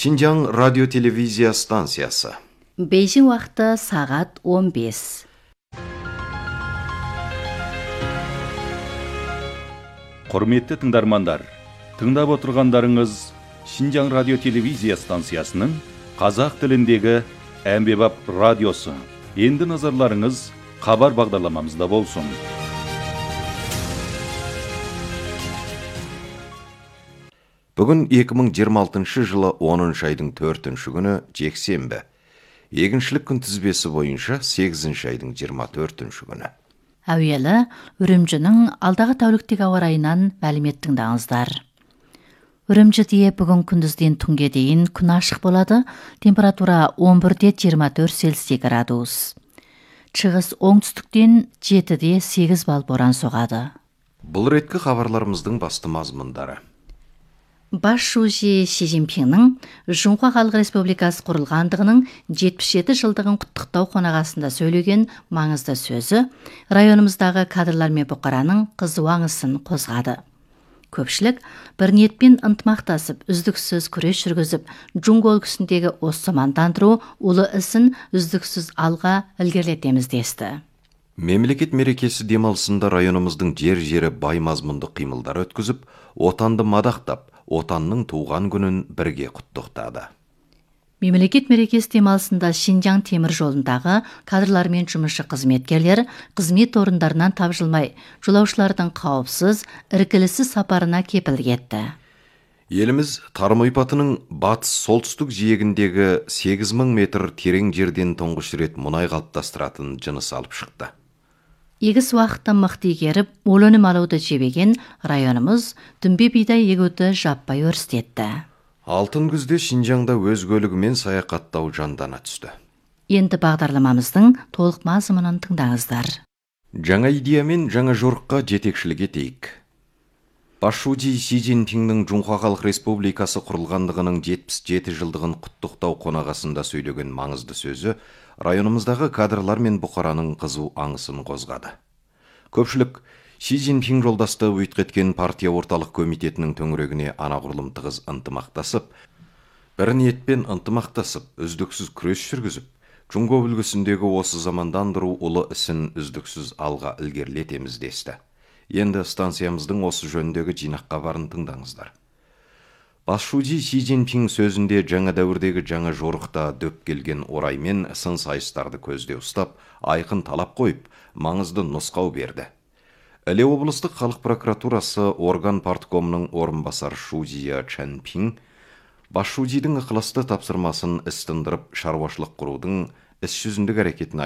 Шинжаң радио-телевизия станциясы. Бейжің уақыты сағат 15. Құрметті тыңдармандар, тыңдап отырғандарыңыз Шинжаң радио-телевизия станциясының қазақ тіліндегі әмбебап радиосы. Енді назарларыңыз хабар бағдарламамызда болсын. Бүгін 2026 жылы 10 айдың 4 күні жексенбі. Егіншілік күнтізбесі бойынша 8 айдың 24 күні. Әуелі Үрімжінің алдағы тәуліктегі ауа райынан мәлімет тыңдаңыздар. Үрімжіде бүгін күндізден түнге дейін күн ашық болады, температура 11-24 Цельсий градус. Шығыс оңтүстіктен 7-8 балл боран соғады. Бұл реткі хабарларымыздың басты мазмұндары. Бас шужи Си Цзиньпиннің Жоңға Халық Республикасы құрылғандығының 77 жылдығын құттықтау қонағасында сөйлеген маңызды сөзі районымыздағы кадрлар мен бұқараның қызуаңысын қозғады. Көпшілік бір ниетпен ынтымақтасып, үздіксіз күрес жүргізіп, Джунго өлкесіндегі осы мамандандыру ұлы ісін үздіксіз алға ілгерілетеміз десті. Мемлекет мерекесі демалысында районымыздың жер-жері бай мазмұнды қимылдар өткізіп, отанды мадақтап, отанның туған күнін бірге құттықтады. Мемлекет мерекесі демалысында Шинжаң темір жолындағы кадрлар мен жұмысшы қызметкерлер қызмет орындарынан тапжылмай, жолаушылардың қауіпсіз, іркіліссіз сапарына кепілдік етті. Еліміз Тарым ойпатының батыс солтүстік жиегіндегі 8000 метр терең жерден тұңғыш рет мұнай қалыптастыратын жыныс алып шықты. Егіс уақытта мықты игеріп, мол өнім алуды жебеген районымыз дүмбе бидай егуді жаппай өрістетті. Алтын күзде Шинжаңда өз көлігімен саяхаттау жандана түсті. Енді бағдарламамыздың толық мазмұнын тыңдаңыздар. Жаңа идея мен жаңа жорыққа жетекшілік етейік. Бас шужи Си Цзиньпиннің Жоңға Халық Республикасы құрылғандығының 77 жылдығын құттықтау қонағасында сөйлеген маңызды сөзі районымыздағы кадрлар мен бұқараның қызу аңысын қозғады. Көпшілік Си Цзиньпин жолдасты өйткеткен партия орталық комитетінің төңірегіне анағұрлым тығыз ынтымақтасып, бір ниетпен ынтымақтасып, үздіксіз күрес жүргізіп, Джунго үлгісіндегі осы замандандыру ұлы ісін үздіксіз алға ілгерілетеміз десті. Енді станциямыздың осы жөніндегі жинақ хабарын тыңдаңыздар. Бас шужи Си Цзиньпин сөзінде жаңа дәуірдегі жаңа жорықта дөп келген ораймен сын сайыстарды көзде ұстап, айқын талап қойып, маңызды нұсқау берді. Іле облыстық халық прокуратурасы орган парткомының орынбасар Шузия Чанпин бас шужидің ықыласты тапсырмасын іс тындырып, шаруашылық құрудың іс жүзіндік әрекетін